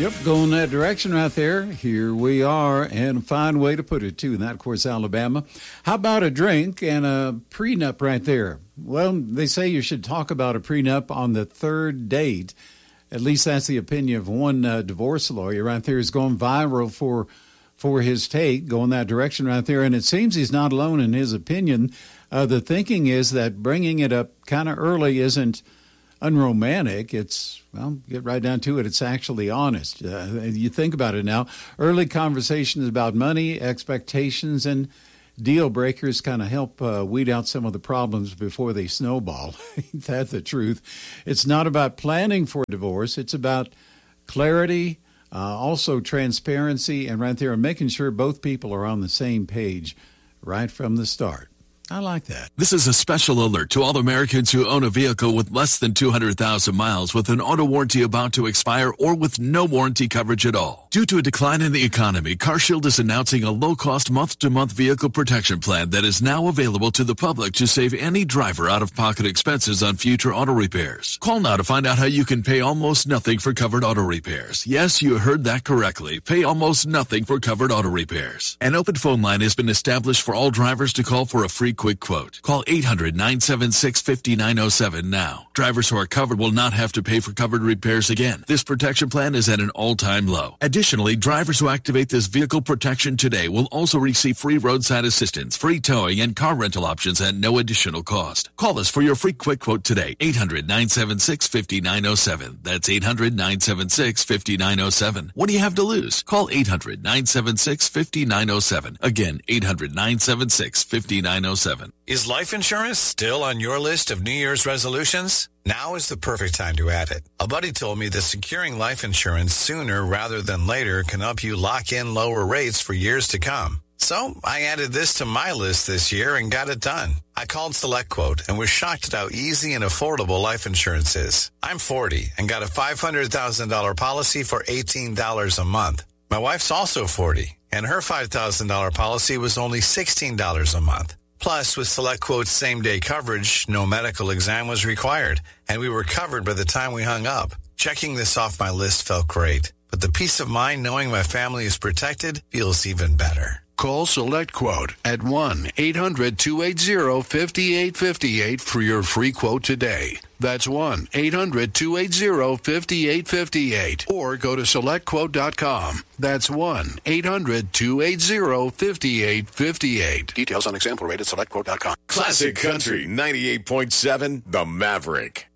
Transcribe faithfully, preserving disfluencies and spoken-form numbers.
Yep, going that direction right there. Here we are, and a fine way to put it, too. And that, of course, Alabama. How about a drink and a prenup right there? Well, they say you should talk about a prenup on the third date. At least that's the opinion of one uh, divorce lawyer right there. Is going viral for for his take, going that direction right there. And it seems he's not alone in his opinion. Uh, the thinking is that bringing it up kind of early isn't unromantic. It's, well, get right down to it, it's actually honest. Uh, you think about it now. Early conversations about money, expectations, and deal breakers kind of help uh, weed out some of the problems before they snowball. Ain't that the truth? It's not about planning for divorce. It's about clarity, uh, also transparency, and right there, making sure both people are on the same page right from the start. I like that. This is a special alert to all Americans who own a vehicle with less than two hundred thousand miles with an auto warranty about to expire or with no warranty coverage at all. Due to a decline in the economy, CarShield is announcing a low-cost month-to-month vehicle protection plan that is now available to the public to save any driver out-of-pocket expenses on future auto repairs. Call now to find out how you can pay almost nothing for covered auto repairs. Yes, you heard that correctly. Pay almost nothing for covered auto repairs. An open phone line has been established for all drivers to call for a free quick quote. Call eight hundred, nine seven six, five nine zero seven now. Drivers who are covered will not have to pay for covered repairs again. This protection plan is at an all-time low. Additionally, drivers who activate this vehicle protection today will also receive free roadside assistance, free towing, and car rental options at no additional cost. Call us for your free quick quote today. eight hundred, nine seven six, five nine zero seven. That's eight hundred, nine seven six, five nine zero seven. What do you have to lose? Call eight hundred, nine seven six, five nine zero seven. Again, eight hundred, nine seven six, five nine zero seven. Is life insurance still on your list of New Year's resolutions? Now is the perfect time to add it. A buddy told me that securing life insurance sooner rather than later can help you lock in lower rates for years to come. So I added this to my list this year and got it done. I called SelectQuote and was shocked at how easy and affordable life insurance is. I'm forty and got a five hundred thousand dollars policy for eighteen dollars a month. My wife's also forty, and her five thousand dollars policy was only sixteen dollars a month. Plus, with SelectQuote's same-day coverage, no medical exam was required, and we were covered by the time we hung up. Checking this off my list felt great, but the peace of mind knowing my family is protected feels even better. Call SelectQuote at one eight hundred, two eight zero, five eight five eight for your free quote today. That's one eight hundred, two eight zero, five eight five eight. Or go to select quote dot com. That's one eight hundred, two eight zero, five eight five eight. Details on example rate at select quote dot com. Classic Country ninety-eight point seven, The Maverick.